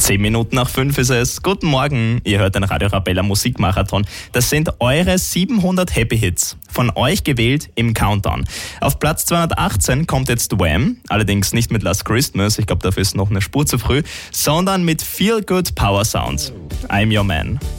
10 Minuten nach 5 ist es. Guten Morgen, ihr hört den Radio Arabella Musikmarathon. Das sind eure 700 Happy Hits, von euch gewählt im Countdown. Auf Platz 218 kommt jetzt Wham, allerdings nicht mit Last Christmas, ich glaube dafür ist noch eine Spur zu früh, sondern mit Feel Good Power Sounds. I'm Your Man.